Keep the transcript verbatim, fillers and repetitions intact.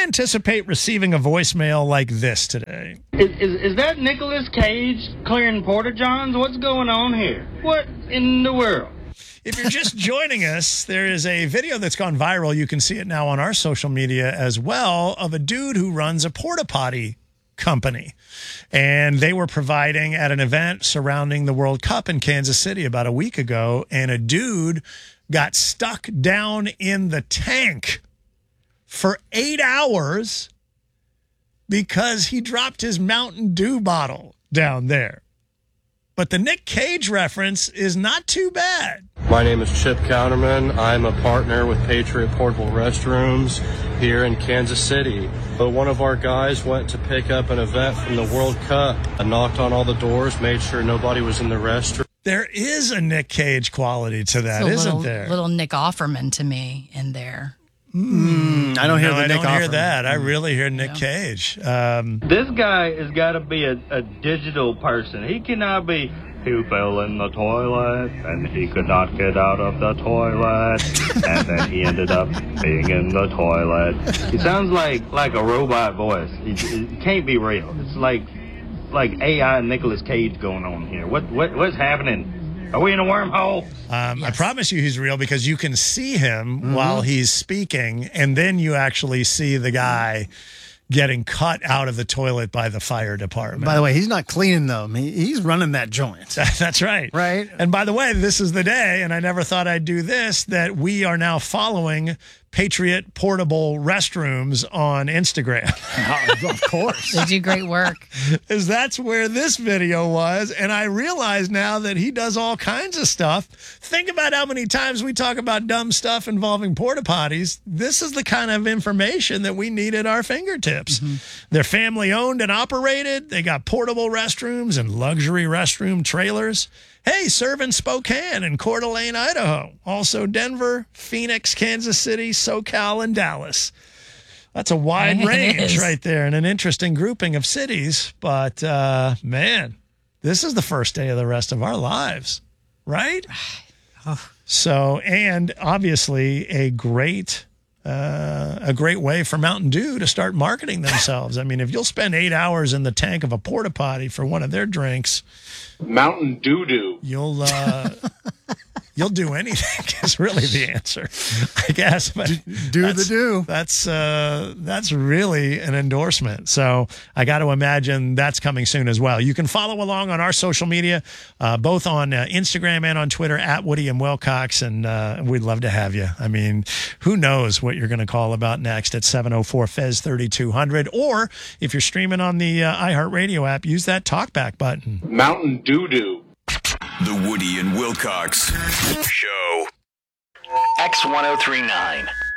anticipate receiving a voicemail like this today. Is, is, is that Nicolas Cage clearing porta-johns? What's going on here? What in the world? If you're just joining us, there is a video that's gone viral. You can see it now on our social media as well, of a dude who runs a porta potty company. And they were providing at an event surrounding the World Cup in Kansas City about a week ago, and a dude got stuck down in the tank for eight hours because he dropped his Mountain Dew bottle down there. But the Nick Cage reference is not too bad. My name is Chip Counterman. I'm a partner with Patriot Portable Restrooms here in Kansas City. But one of our guys went to pick up an event from the World Cup. I knocked on all the doors, made sure nobody was in the restroom. There is a Nick Cage quality to that, it's a isn't little, there? Little Nick Offerman to me in there. Mm, I don't hear no, the I Nick don't hear Offerman. that. I really hear Nick Yeah. Cage. Um, This guy has got to be a, a digital person. He cannot be, he fell in the toilet and he could not get out of the toilet and then he ended up being in the toilet. He sounds like like a robot voice. He, it can't be real. It's like like A I and Nicolas Cage going on here. What what what's happening? Are we in a wormhole? Um, I Yes. promise you he's real, because you can see him while he's speaking, and then you actually see the guy getting cut out of the toilet by the fire department. By the way, he's not cleaning them. He, he's running that joint. That's right. Right. And by the way, this is the day, and I never thought I'd do this, that we are now following Patriot Portable Restrooms on Instagram. Oh, of course. They do great work. Is that's where this video was, and I realize now that he does all kinds of stuff. Think about how many times we talk about dumb stuff involving porta potties. This is the kind of information that we need at our fingertips. Mm-hmm. They're family owned and operated. They got portable restrooms and luxury restroom trailers. Hey, serve in Spokane and Coeur d'Alene, Idaho. Also Denver, Phoenix, Kansas City, SoCal, and Dallas. That's a wide It range is. right there, and an interesting grouping of cities. But, uh, man, this is the first day of the rest of our lives, right? So, and obviously a great, uh, a great way for Mountain Dew to start marketing themselves. I mean, if you'll spend eight hours in the tank of a porta potty for one of their drinks, Mountain Dew Dew. you'll uh, you'll do anything is really the answer, I guess. But Do the that's- do. That's uh, that's really an endorsement. So I got to imagine that's coming soon as well. You can follow along on our social media, uh, both on uh, Instagram and on Twitter at Woody and Wilcox, and uh, we'd love to have you. I mean, who knows what you're going to call about next at seven oh four F E Z thirty-two hundred, or if you're streaming on the uh, iHeartRadio app, use that talkback button. Mountain Dew Dew. The Woody and Wilcox Show. X ten thirty-nine.